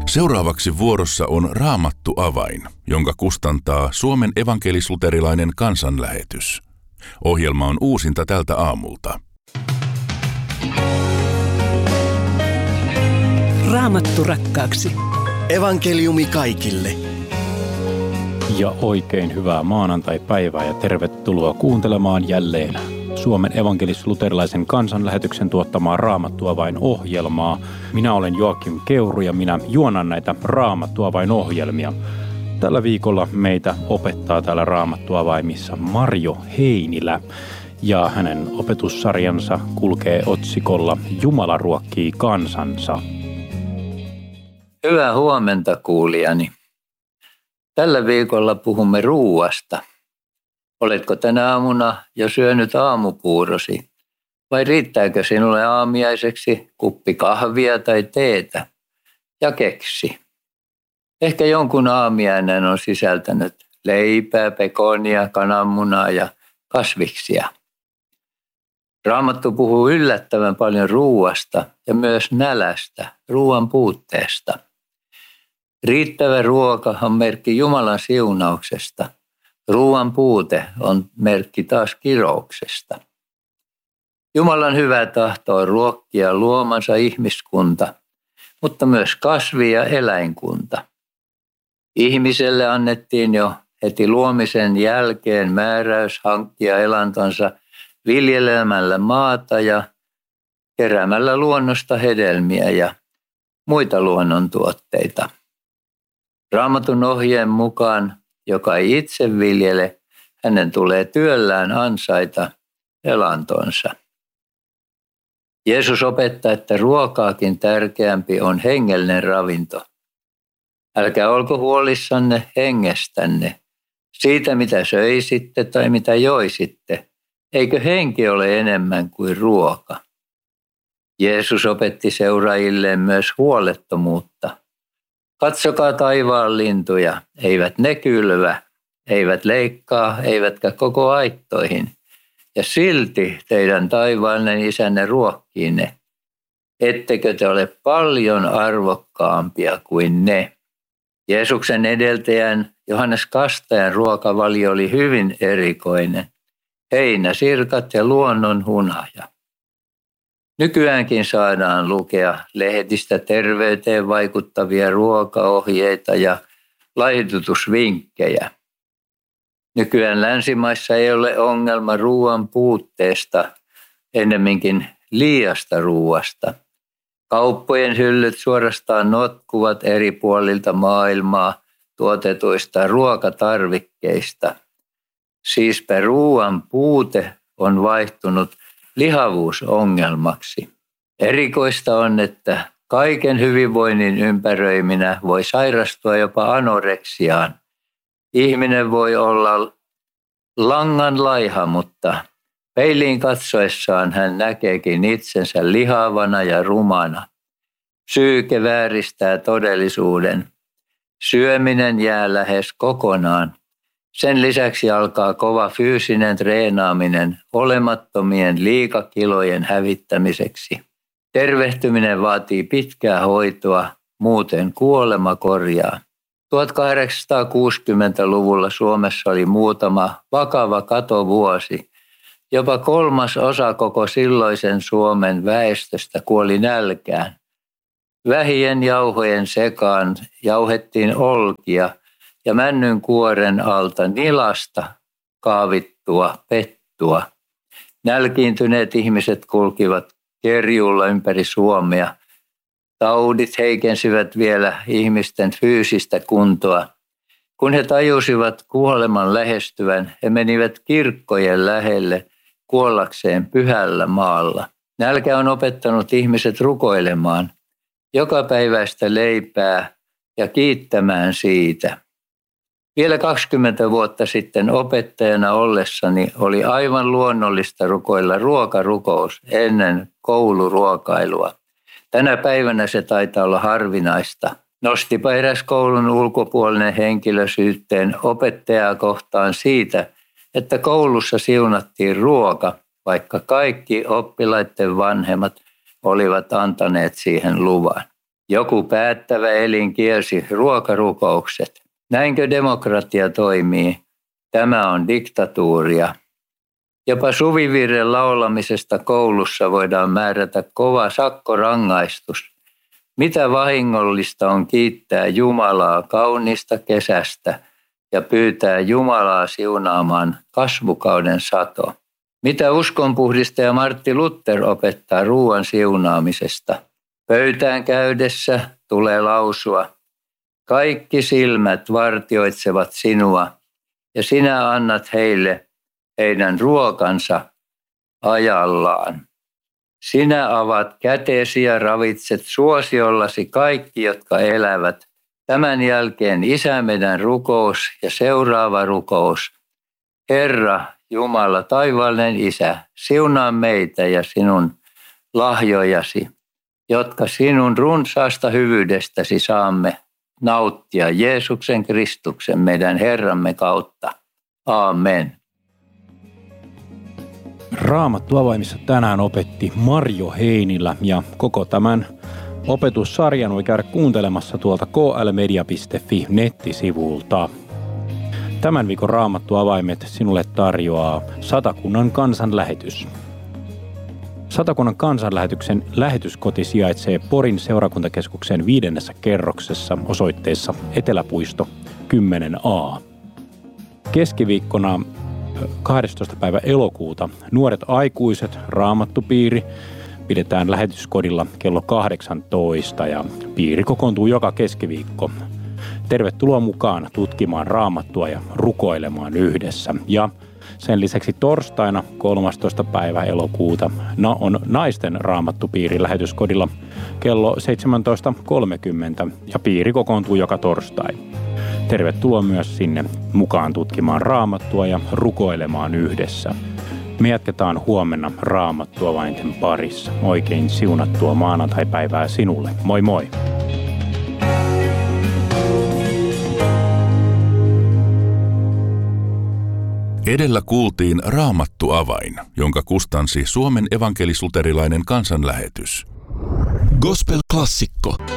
Seuraavaksi vuorossa on Raamattu avain, jonka kustantaa Suomen evankelis-luterilainen kansanlähetys. Ohjelma on uusinta tältä aamulta. Raamattu rakkaaksi. Evankeliumi kaikille. Ja oikein hyvää maanantai-päivää ja tervetuloa kuuntelemaan jälleen Suomen evankelis-luterilaisen kansanlähetyksen tuottamaa Raamattu avain -ohjelmaa. Minä olen Joakim Keuru ja minä juonan näitä Raamattu avain -ohjelmia. Tällä viikolla meitä opettaa täällä Raamattu avaimissa Marjo Heinilä ja hänen opetussarjansa kulkee otsikolla Jumala ruokkii kansansa. Hyvää huomenta kuulijani. Tällä viikolla puhumme ruuasta. Oletko tänä aamuna jo syönyt aamupuurosi? Vai riittääkö sinulle aamiaiseksi kuppi kahvia tai teetä? Ja keksi. Ehkä jonkun aamiainen on sisältänyt leipää, pekonia, kananmunaa ja kasviksia. Raamattu puhuu yllättävän paljon ruuasta ja myös nälästä, ruuan puutteesta. Riittävä ruoka on merkki Jumalan siunauksesta. Ruuan puute on merkki taas kirouksesta. Jumalan hyvä tahto on ruokkia luomansa ihmiskunta, mutta myös kasvi- ja eläinkunta. Ihmiselle annettiin jo heti luomisen jälkeen määräys hankkia elantonsa viljelemällä maata ja keräämällä luonnosta hedelmiä ja muita luonnontuotteita. Raamatun ohjeen mukaan, joka ei itse viljele, hänen tulee työllään ansaita elantonsa. Jeesus opettaa, että ruokaakin tärkeämpi on hengellinen ravinto. Älkää olko huolissanne hengestänne, siitä mitä söisitte tai mitä joisitte. Eikö henki ole enemmän kuin ruoka? Jeesus opetti seuraajilleen myös huolettomuutta. Katsokaa taivaan lintuja, eivät ne kylvä, eivät leikkaa, eivätkä koko aittoihin. Ja silti teidän taivaallinen isänne ruokkii ne. Ettekö te ole paljon arvokkaampia kuin ne? Jeesuksen edeltäjän Johannes Kastajan ruokavalio oli hyvin erikoinen. Heinäsirkat ja luonnon hunaja. Nykyäänkin saadaan lukea lehdistä terveyteen vaikuttavia ruokaohjeita ja laihdutusvinkkejä. Nykyään länsimaissa ei ole ongelma ruoan puutteesta, ennemminkin liiasta ruoasta. Kauppojen hyllyt suorastaan notkuvat eri puolilta maailmaa tuotetuista ruokatarvikkeista. Siispä ruoan puute on vaihtunut lihavuusongelmaksi. Erikoista on, että kaiken hyvinvoinnin ympäröiminä voi sairastua jopa anoreksiaan. Ihminen voi olla langan laiha, mutta peiliin katsoessaan hän näkeekin itsensä lihavana ja rumana. Psyyke vääristää todellisuuden. Syöminen jää lähes kokonaan. Sen lisäksi alkaa kova fyysinen treenaaminen olemattomien liikakilojen hävittämiseksi. Tervehtyminen vaatii pitkää hoitoa, muuten kuolema korjaa. 1860-luvulla Suomessa oli muutama vakava katovuosi. Jopa 1/3 koko silloisen Suomen väestöstä kuoli nälkään. Vähien jauhojen sekaan jauhettiin olkia ja männyn kuoren alta nilasta kaavittua pettua. Nälkiintyneet ihmiset kulkivat kerjuulla ympäri Suomea. Taudit heikensivät vielä ihmisten fyysistä kuntoa. Kun he tajusivat kuoleman lähestyvän, he menivät kirkkojen lähelle kuollakseen pyhällä maalla. Nälkä on opettanut ihmiset rukoilemaan jokapäiväistä leipää ja kiittämään siitä. Vielä 20 vuotta sitten opettajana ollessani oli aivan luonnollista rukoilla ruokarukous ennen kouluruokailua. Tänä päivänä se taitaa olla harvinaista. Nostipa eräs koulun ulkopuolinen henkilö syytteen opettajaa kohtaan siitä, että koulussa siunattiin ruoka, vaikka kaikki oppilaiden vanhemmat olivat antaneet siihen luvan. Joku päättävä elin kielsi ruokarukoukset. Näinkö demokratia toimii? Tämä on diktatuuria. Jopa suvivirren laulamisesta koulussa voidaan määrätä kova sakkorangaistus. Mitä vahingollista on kiittää Jumalaa kaunista kesästä ja pyytää Jumalaa siunaamaan kasvukauden sato? Mitä uskonpuhdistaja Martti Luther opettaa ruoan siunaamisesta? Pöytään käydessä tulee lausua: kaikki silmät vartioitsevat sinua ja sinä annat heille heidän ruokansa ajallaan. Sinä avat kätesi ja ravitset suosiollasi kaikki, jotka elävät. Tämän jälkeen Isä meidän rukous ja seuraava rukous. Herra, Jumala, taivaallinen Isä, siunaa meitä ja sinun lahjojasi, jotka sinun runsaasta hyvyydestäsi saamme nauttia Jeesuksen Kristuksen meidän Herramme kautta. Aamen. Raamattu avaimissa tänään opetti Marjo Heinilä ja koko tämän opetussarjan voi käydä kuuntelemassa tuolta klmedia.fi nettisivulta. Tämän viikon Raamattu avaimet sinulle tarjoaa Satakunnan kansanlähetys. Satakunnan kansanlähetyksen lähetyskoti sijaitsee Porin seurakuntakeskuksen 5. kerroksessa osoitteessa Eteläpuisto 10a. Keskiviikkona 12. päivä elokuuta nuoret aikuiset raamattupiiri pidetään lähetyskodilla kello 18 ja piiri kokoontuu joka keskiviikko. Tervetuloa mukaan tutkimaan raamattua ja rukoilemaan yhdessä. Ja sen lisäksi torstaina 13. päivä elokuuta on naisten raamattupiiri lähetyskodilla kello 17.30 ja piiri kokoontuu joka torstai. Tervetuloa myös sinne mukaan tutkimaan raamattua ja rukoilemaan yhdessä. Me jatketaan huomenna Raamattua avainten parissa. Oikein siunattua maanantaipäivää sinulle. Moi moi! Edellä kuultiin Raamattu avain, jonka kustansi Suomen evankelis-luterilainen kansanlähetys. Gospel-klassikko.